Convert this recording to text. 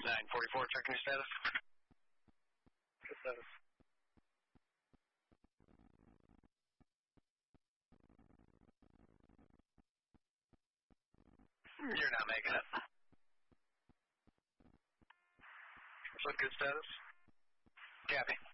944, checking your status. Good status. You're not making it. What good status? Copy.